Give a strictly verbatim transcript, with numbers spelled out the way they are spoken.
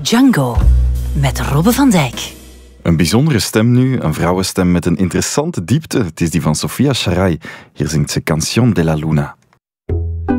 Django met Robbe van Dijk. Een bijzondere stem nu, een vrouwenstem met een interessante diepte. Het is die van Sofia Sharai. Hier zingt ze Canción de la Luna.